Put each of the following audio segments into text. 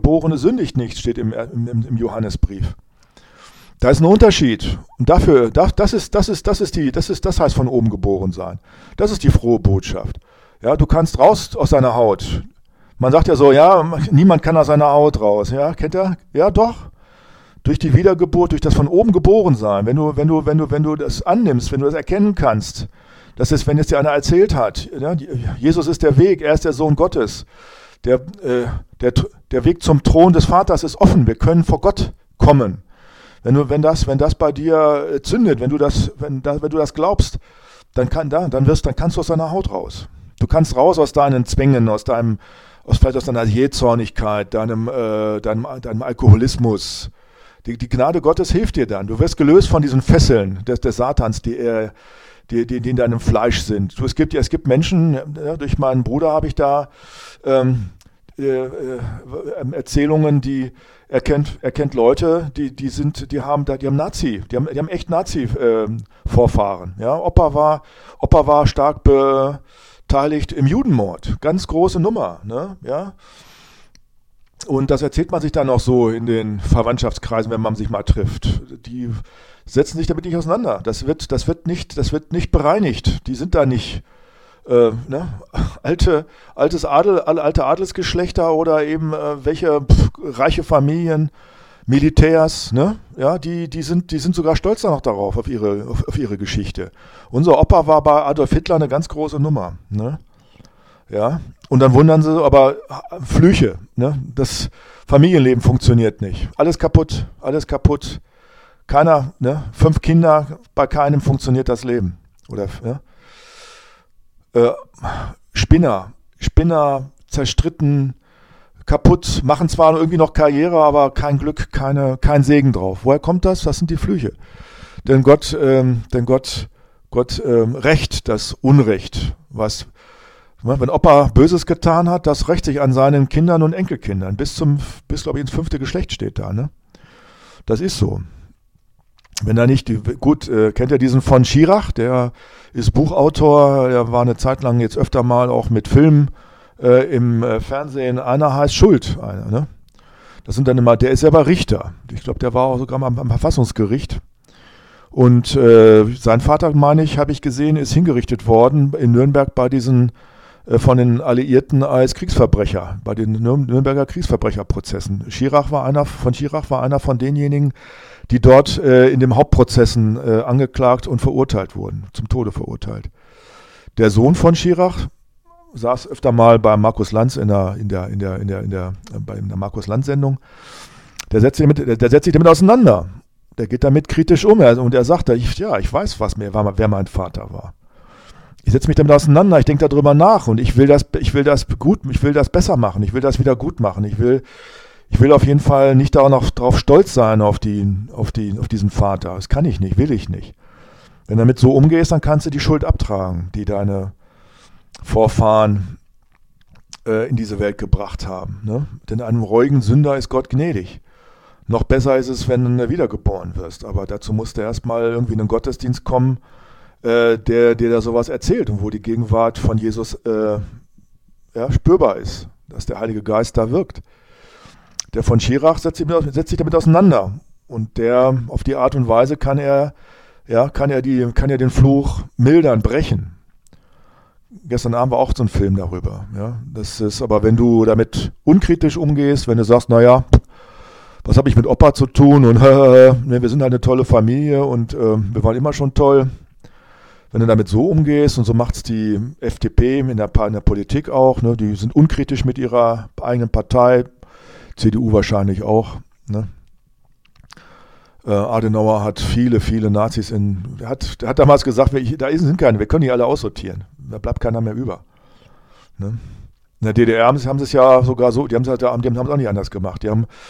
Ungeborene sündigt nicht, steht im Johannesbrief. Da ist ein Unterschied. Und das heißt von oben geboren sein. Das ist die frohe Botschaft. Ja, du kannst raus aus deiner Haut. Man sagt ja so, ja, niemand kann aus seiner Haut raus. Ja, kennt ihr? Ja, doch. Durch die Wiedergeburt, durch das von oben geboren sein. Wenn du das annimmst, wenn du das erkennen kannst, das ist, wenn es dir einer erzählt hat, ja, Jesus ist der Weg, er ist der Sohn Gottes. Der Weg zum Thron des Vaters ist offen. Wir können vor Gott kommen. Wenn das bei dir zündet, wenn du das glaubst, dann kannst du aus deiner Haut raus. Du kannst raus aus deinen Zwängen, vielleicht aus deiner Jähzornigkeit, deinem Alkoholismus. Die Gnade Gottes hilft dir dann. Du wirst gelöst von diesen Fesseln des Satans, die in deinem Fleisch sind. Es gibt Menschen, ja, durch meinen Bruder habe ich da Erzählungen, er kennt Leute, die haben echt Nazi-Vorfahren. Ja, Opa war stark beteiligt im Judenmord. Ganz große Nummer, ne? Ja. Und das erzählt man sich dann auch so in den Verwandtschaftskreisen, wenn man sich mal trifft. Die setzen sich damit nicht auseinander. Das wird nicht bereinigt. Die sind da nicht alte Adelsgeschlechter oder eben welche reiche Familien, Militärs, ne? Ja, die sind sogar stolz noch darauf, auf ihre Geschichte. Unser Opa war bei Adolf Hitler eine ganz große Nummer, ne? Ja, und dann wundern sie, aber Flüche, ne? Das Familienleben funktioniert nicht. Alles kaputt. Keiner, ne? 5 Kinder, bei keinem funktioniert das Leben. Oder, ja? Spinner, zerstritten, kaputt, machen zwar irgendwie noch Karriere, aber kein Glück, kein Segen drauf. Woher kommt das? Das sind die Flüche. Denn Gott rächt das Unrecht, wenn Opa Böses getan hat, das rächt sich an seinen Kindern und Enkelkindern. Bis glaube ich, ins 5. Geschlecht steht da, ne? Das ist so. Wenn er nicht, kennt ihr diesen von Schirach, der ist Buchautor, der war eine Zeit lang jetzt öfter mal auch mit Filmen im Fernsehen, einer heißt Schuld, ne? Das sind dann immer, der ist selber Richter. Ich glaube, der war auch sogar mal am Verfassungsgericht. Und sein Vater, meine ich, habe ich gesehen, ist hingerichtet worden in Nürnberg bei diesen von den Alliierten als Kriegsverbrecher, bei den Nürnberger Kriegsverbrecherprozessen. Schirach war einer von denjenigen, die dort in den Hauptprozessen angeklagt und verurteilt wurden, zum Tode verurteilt. Der Sohn von Schirach saß öfter mal bei Markus Lanz in der Markus Lanz Sendung. Der setzt sich damit auseinander. Der geht damit kritisch um und er sagt, ich weiß, wer mein Vater war. Ich setze mich damit auseinander, ich denke darüber nach und ich will das besser machen, ich will das wieder gut machen, ich will auf jeden Fall nicht da noch drauf stolz sein auf diesen Vater. Das kann ich nicht, will ich nicht. Wenn du damit so umgehst, dann kannst du die Schuld abtragen, die deine Vorfahren in diese Welt gebracht haben. Ne? Denn einem reuigen Sünder ist Gott gnädig. Noch besser ist es, wenn du wiedergeboren wirst. Aber dazu musst du erstmal irgendwie in einen Gottesdienst kommen, der dir da sowas erzählt und wo die Gegenwart von Jesus spürbar ist, dass der Heilige Geist da wirkt. Der von Schirach setzt sich damit auseinander und der auf die Art und Weise kann er den Fluch mildern, brechen. Gestern Abend war auch so ein Film darüber. Ja. Das ist aber, wenn du damit unkritisch umgehst, wenn du sagst, naja, was habe ich mit Opa zu tun und wir sind halt eine tolle Familie und wir waren immer schon toll. Wenn du damit so umgehst und so macht es die FDP in der Politik auch, ne, die sind unkritisch mit ihrer eigenen Partei, CDU wahrscheinlich auch. Ne. Adenauer hat viele Nazis der hat damals gesagt, da sind keine, wir können die alle aussortieren. Da bleibt keiner mehr über. Ne. In der DDR haben sie es ja sogar so, die haben es auch nicht anders gemacht.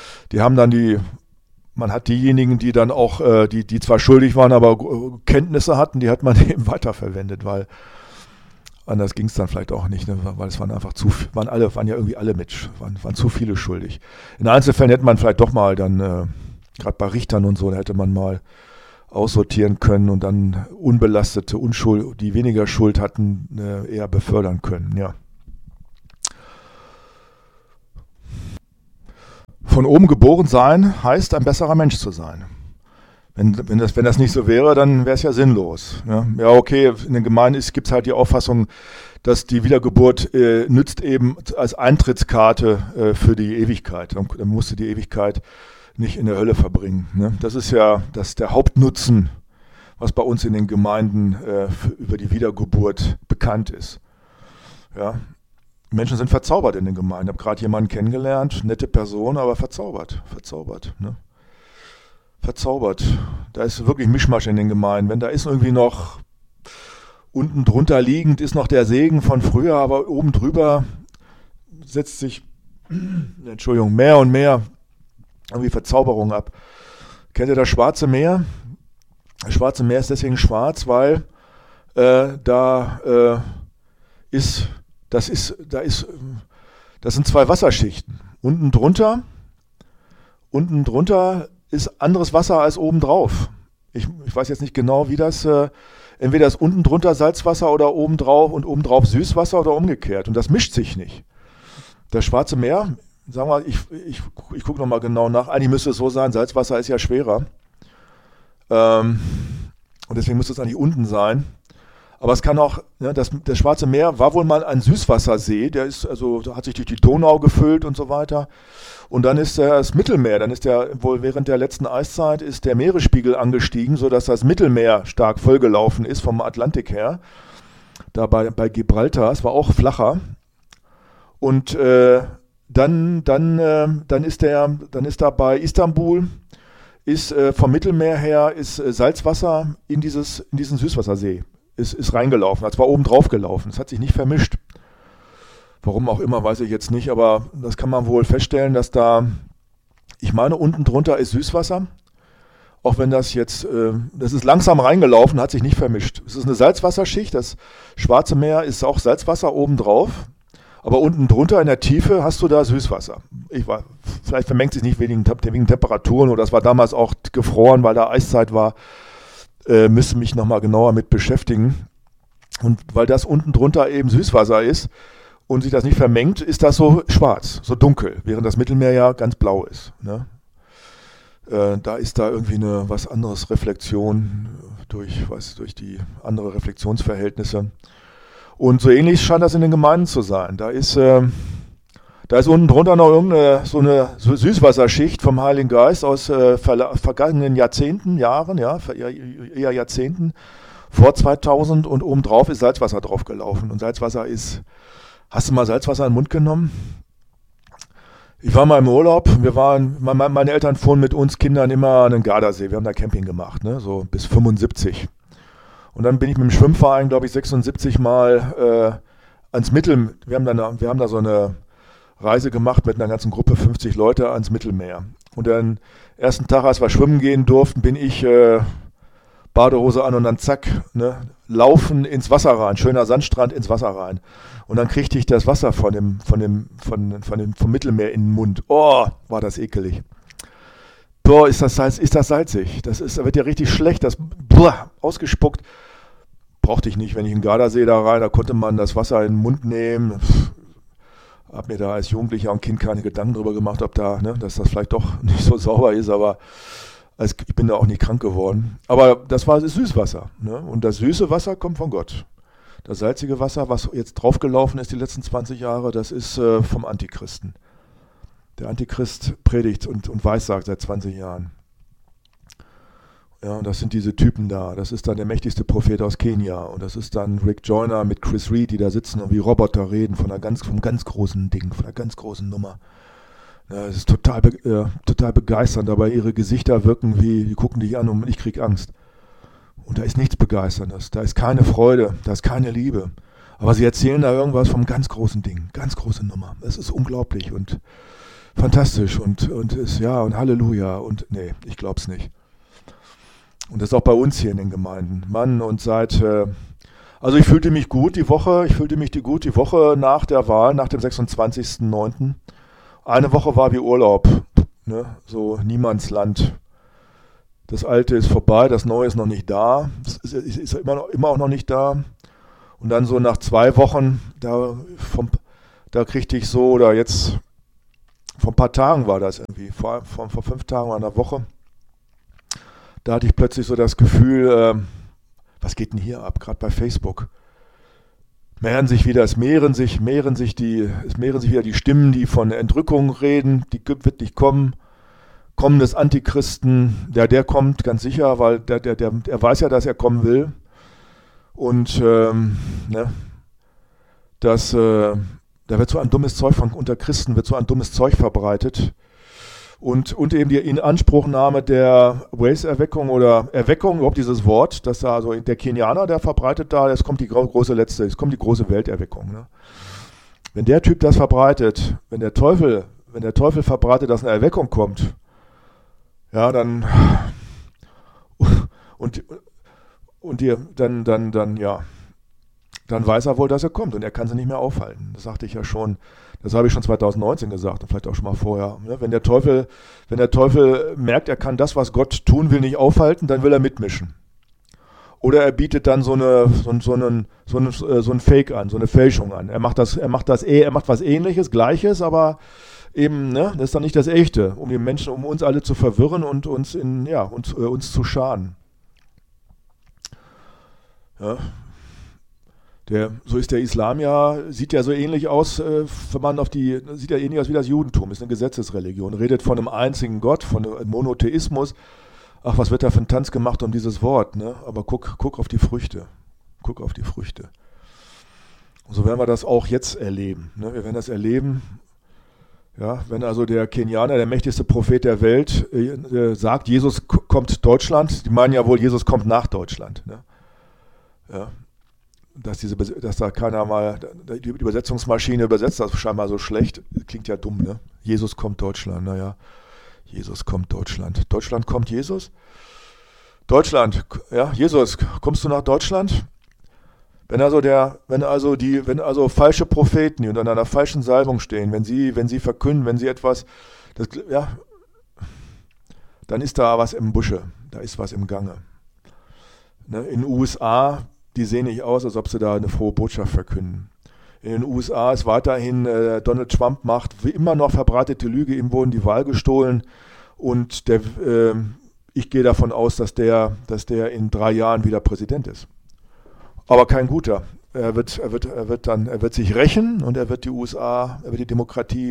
Man hat diejenigen, die dann auch, die zwar schuldig waren, aber Kenntnisse hatten, die hat man eben weiterverwendet, weil anders ging es dann vielleicht auch nicht, ne? Weil es waren einfach waren ja irgendwie alle waren zu viele schuldig. In Einzelfällen hätte man vielleicht doch mal dann, gerade bei Richtern und so, da hätte man mal aussortieren können und dann Unbelastete, die weniger Schuld hatten, eher befördern können, ja. von oben geboren sein heißt, ein besserer Mensch zu sein. Wenn das nicht so wäre, dann wäre es ja sinnlos. Ja, okay, in den Gemeinden gibt es halt die Auffassung, dass die Wiedergeburt nützt eben als Eintrittskarte für die Ewigkeit. Dann musst du die Ewigkeit nicht in der Hölle verbringen. Ne? Das ist ja der Hauptnutzen, was bei uns in den Gemeinden über die Wiedergeburt bekannt ist. Ja? Menschen sind verzaubert in den Gemeinden. Ich habe gerade jemanden kennengelernt, nette Person, aber verzaubert. Ne? Verzaubert. Da ist wirklich Mischmasch in den Gemeinden. Wenn da ist irgendwie noch unten drunter liegend, ist noch der Segen von früher, aber oben drüber setzt sich, mehr und mehr irgendwie Verzauberung ab. Kennt ihr das Schwarze Meer? Das Schwarze Meer ist deswegen schwarz, weil das sind zwei Wasserschichten. Unten drunter ist anderes Wasser als oben drauf. Ich weiß jetzt nicht genau, wie das, entweder ist unten drunter Salzwasser oder oben drauf und oben drauf Süßwasser oder umgekehrt. Und das mischt sich nicht. Das Schwarze Meer, sagen wir, ich gucke nochmal genau nach, eigentlich müsste es so sein, Salzwasser ist ja schwerer. Und deswegen müsste es eigentlich unten sein. Aber es kann auch, das Schwarze Meer war wohl mal ein Süßwassersee, da hat sich durch die Donau gefüllt und so weiter. Und dann ist das Mittelmeer, wohl während der letzten Eiszeit ist der Meeresspiegel angestiegen, sodass das Mittelmeer stark vollgelaufen ist vom Atlantik her. Da bei Gibraltar, es war auch flacher. Und dann ist da bei Istanbul, vom Mittelmeer her ist Salzwasser in diesen Süßwassersee. Ist reingelaufen, es war oben drauf gelaufen, es hat sich nicht vermischt. Warum auch immer, weiß ich jetzt nicht, aber das kann man wohl feststellen, dass ich meine, unten drunter ist Süßwasser, auch wenn das ist langsam reingelaufen, hat sich nicht vermischt. Es ist eine Salzwasserschicht, das Schwarze Meer ist auch Salzwasser oben drauf, aber unten drunter in der Tiefe hast du da Süßwasser. Vielleicht vermengt sich nicht wegen Temperaturen oder das war damals auch gefroren, weil da Eiszeit war. Müsste mich nochmal genauer mit beschäftigen. Und weil das unten drunter eben Süßwasser ist und sich das nicht vermengt, ist das so schwarz, so dunkel, während das Mittelmeer ja ganz blau ist. Ne? Da ist da irgendwie eine was anderes Reflexion durch die andere Reflexionsverhältnisse. Und so ähnlich scheint das in den Gemeinden zu sein. Da ist unten drunter noch irgendeine so eine Süßwasserschicht vom Heiligen Geist aus vergangenen Jahrzehnten, eher Jahrzehnten, vor 2000 und obendrauf ist Salzwasser draufgelaufen. Und Salzwasser hast du mal Salzwasser in den Mund genommen? Ich war mal im Urlaub, meine Eltern fuhren mit uns Kindern immer an den Gardasee, wir haben da Camping gemacht, ne, so bis 75. Und dann bin ich mit dem Schwimmverein, glaube ich, 76 Mal ans Mittelmeer, wir haben da so eine Reise gemacht mit einer ganzen Gruppe, 50 Leute ans Mittelmeer. Und dann ersten Tag, als wir schwimmen gehen durften, bin ich Badehose an und dann zack, ne, laufen ins Wasser rein, schöner Sandstrand ins Wasser rein. Und dann kriegte ich das Wasser vom Mittelmeer in den Mund. Oh, war das ekelig. Boah, ist das salzig. Da wird ja richtig schlecht, ausgespuckt. Brauchte ich nicht, wenn ich in den Gardasee da rein, da konnte man das Wasser in den Mund nehmen. Habe mir da als Jugendlicher und Kind keine Gedanken drüber gemacht, dass das vielleicht doch nicht so sauber ist, aber ich bin da auch nicht krank geworden. Aber das ist Süßwasser. Ne? Und das süße Wasser kommt von Gott. Das salzige Wasser, was jetzt draufgelaufen ist die letzten 20 Jahre, das ist vom Antichristen. Der Antichrist predigt und weissagt seit 20 Jahren. Ja, und das sind diese Typen da. Das ist dann der mächtigste Prophet aus Kenia. Und das ist dann Rick Joyner mit Chris Reed, die da sitzen und wie Roboter reden vom ganz großen Ding, von einer ganz großen Nummer. Ja, es ist total begeisternd, aber ihre Gesichter wirken die gucken dich an und ich krieg Angst. Und da ist nichts Begeisterndes, da ist keine Freude, da ist keine Liebe. Aber sie erzählen da irgendwas vom ganz großen Ding, ganz große Nummer. Es ist unglaublich und fantastisch und Halleluja und nee, ich glaub's nicht. Und das ist auch bei uns hier in den Gemeinden. Mann, und ich fühlte mich gut die Woche nach der Wahl, nach dem 26.09. Eine Woche war wie Urlaub, ne? So Niemandsland. Das Alte ist vorbei, das Neue ist noch nicht da, es ist immer auch noch nicht da. Und dann so nach 2 Wochen, da kriegte ich so, oder jetzt Vor ein paar Tagen war das irgendwie, vor 5 Tagen oder einer Woche. Da hatte ich plötzlich so das Gefühl, was geht denn hier ab, gerade bei Facebook? Es mehren sich wieder die Stimmen, die von Entrückung reden, die wird nicht kommen. Kommen des Antichristen, der kommt ganz sicher, weil der weiß ja, dass er kommen will. Und da wird so ein dummes Zeug unter Christen wird so ein dummes Zeug verbreitet. Und eben die Inanspruchnahme der Waze-Erweckung oder Erweckung, überhaupt dieses Wort, dass da also der Kenianer, der verbreitet da, jetzt kommt die große Welterweckung. Ne? Wenn der Typ das verbreitet, wenn der Teufel verbreitet, dass eine Erweckung kommt, ja, dann dann weiß er wohl, dass er kommt und er kann sie nicht mehr aufhalten. Das sagte ich ja schon. Das habe ich schon 2019 gesagt und vielleicht auch schon mal vorher. Wenn der Teufel merkt, er kann das, was Gott tun will, nicht aufhalten, dann will er mitmischen. Oder er bietet dann so einen Fake an, so eine Fälschung an. Er macht was Ähnliches, Gleiches, aber eben, das ist dann nicht das Echte, um die Menschen, um uns alle zu verwirren und uns zu schaden. Ja. So ist der Islam ja, sieht ja so ähnlich aus, sieht ja ähnlich aus wie das Judentum, ist eine Gesetzesreligion, redet von einem einzigen Gott, von einem Monotheismus. Ach, was wird da für ein Tanz gemacht um dieses Wort, ne? Aber guck auf die Früchte. Guck auf die Früchte. Und so werden wir das auch jetzt erleben. Ne? Wir werden das erleben, ja, wenn also der Kenianer, der mächtigste Prophet der Welt, sagt, Jesus kommt Deutschland, die meinen ja wohl, Jesus kommt nach Deutschland. Ne? Ja. Dass da keiner mal, die Übersetzungsmaschine übersetzt das scheinbar so schlecht, klingt ja dumm, ne? Jesus kommt Deutschland, naja, Jesus kommt Deutschland. Deutschland kommt Jesus? Deutschland, ja, Jesus, kommst du nach Deutschland? Wenn also falsche Propheten, die unter einer falschen Salbung stehen, wenn sie verkünden, wenn sie etwas, dann ist da was im Busche, da ist was im Gange. Ne? In den USA, die sehen nicht aus, als ob sie da eine frohe Botschaft verkünden. In den USA ist weiterhin, Donald Trump macht wie immer noch verbreitete Lüge, ihm wurden die Wahl gestohlen und ich gehe davon aus, dass der in 3 Jahren wieder Präsident ist. Aber kein guter. Er wird sich rächen und er wird die Demokratie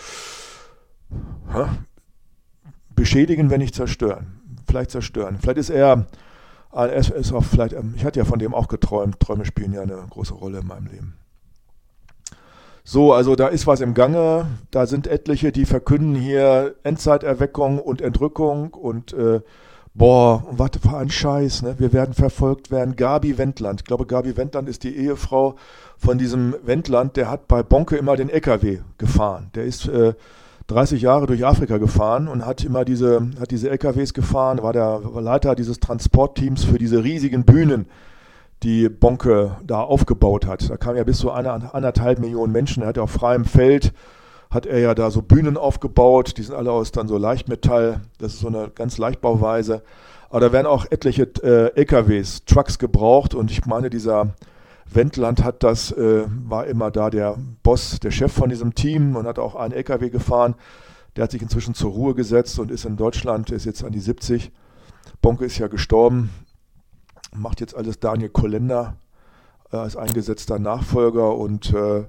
beschädigen, wenn nicht zerstören. Vielleicht zerstören. Vielleicht ist er ich hatte ja von dem auch geträumt. Träume spielen ja eine große Rolle in meinem Leben. So, also da ist was im Gange. Da sind etliche, die verkünden hier Endzeiterweckung und Entrückung und was für ein Scheiß, ne? Wir werden verfolgt werden. Gabi Wendland, ich glaube, Gabi Wendland ist die Ehefrau von diesem Wendland, der hat bei Bonke immer den LKW gefahren. Der ist 30 Jahre durch Afrika gefahren und hat diese LKWs gefahren, war der Leiter dieses Transportteams für diese riesigen Bühnen, die Bonke da aufgebaut hat. Da kamen ja bis zu 1,5 Millionen Menschen. Er hat ja auf freiem Feld, hat er ja da so Bühnen aufgebaut, die sind alle aus dann so Leichtmetall, das ist so eine ganz Leichtbauweise. Aber da werden auch etliche LKWs, Trucks gebraucht und ich meine, dieser Wendland war immer da der Boss, der Chef von diesem Team und hat auch einen LKW gefahren. Der hat sich inzwischen zur Ruhe gesetzt und ist in Deutschland, ist jetzt an die 70. Bonke ist ja gestorben, macht jetzt alles Daniel Kolender als eingesetzter Nachfolger und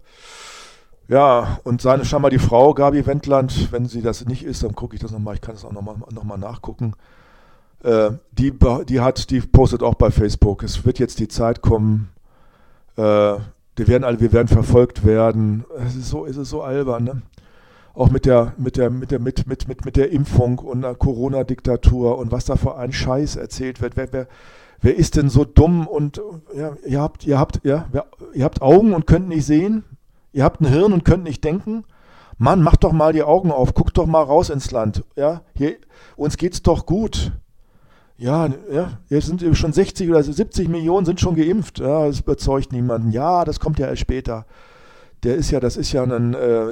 und scheinbar die Frau Gabi Wendland, wenn sie das nicht ist, dann gucke ich das nochmal, ich kann das auch nochmal nachgucken. Die postet auch bei Facebook, es wird jetzt die Zeit kommen, wir werden verfolgt werden. Es ist so albern, ne? Auch mit der Impfung und der Corona-Diktatur und was da für ein Scheiß erzählt wird. Wer ist denn so dumm und ihr habt Augen und könnt nicht sehen? Ihr habt ein Hirn und könnt nicht denken? Mann, macht doch mal die Augen auf, guckt doch mal raus ins Land. Ja, uns geht's doch gut. Ja, jetzt sind schon 60 oder 70 Millionen sind schon geimpft. Ja, das überzeugt niemanden. Ja, das kommt ja erst später. Das ist ja ein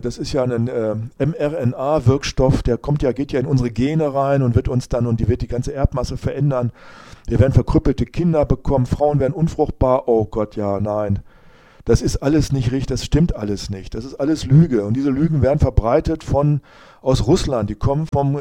mRNA-Wirkstoff, geht ja in unsere Gene rein und die wird die ganze Erbmasse verändern. Wir werden verkrüppelte Kinder bekommen, Frauen werden unfruchtbar. Oh Gott, ja, nein. Das ist alles nicht richtig, das stimmt alles nicht. Das ist alles Lüge. Und diese Lügen werden verbreitet von aus Russland, die kommen vom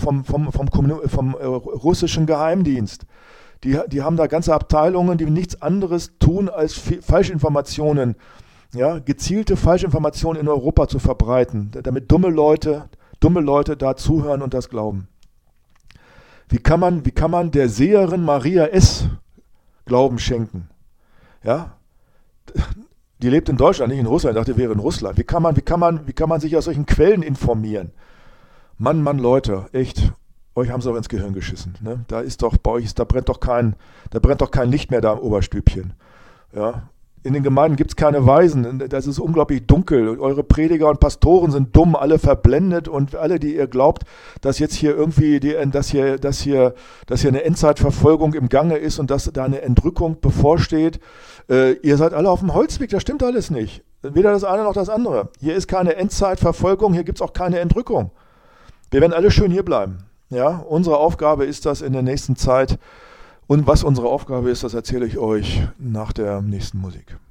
russischen Geheimdienst. Die haben da ganze Abteilungen, die nichts anderes tun, als Falschinformationen, ja, gezielte Falschinformationen in Europa zu verbreiten, damit dumme Leute da zuhören und das glauben. Wie kann man der Seherin Maria S. Glauben schenken? Ja? Die lebt in Deutschland, nicht in Russland. Ich dachte, wäre in Russland. Wie kann man sich aus solchen Quellen informieren? Mann, Leute, echt, euch haben sie auch ins Gehirn geschissen. Ne? Da ist doch, bei euch da brennt doch kein Licht mehr da im Oberstübchen. Ja? In den Gemeinden gibt es keine Weisen. Das ist unglaublich dunkel. Eure Prediger und Pastoren sind dumm, alle verblendet und alle, die ihr glaubt, dass jetzt hier irgendwie dass hier eine Endzeitverfolgung im Gange ist und dass da eine Entrückung bevorsteht. Ihr seid alle auf dem Holzweg, das stimmt alles nicht. Weder das eine noch das andere. Hier ist keine Endzeitverfolgung, hier gibt es auch keine Entrückung. Wir werden alle schön hier bleiben. Ja? Unsere Aufgabe ist das in der nächsten Zeit. Und was unsere Aufgabe ist, das erzähle ich euch nach der nächsten Musik.